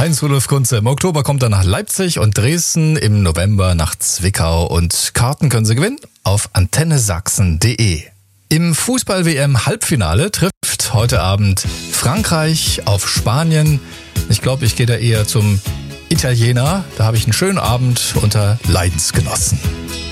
Heinz-Rudolf Kunze. Im Oktober kommt er nach Leipzig und Dresden, im November nach Zwickau. Und Karten können Sie gewinnen auf antennesachsen.de. Im Fußball-WM-Halbfinale trifft heute Abend Frankreich auf Spanien. Ich glaube, ich gehe da eher zum Italiener. Da habe ich einen schönen Abend unter Leidensgenossen.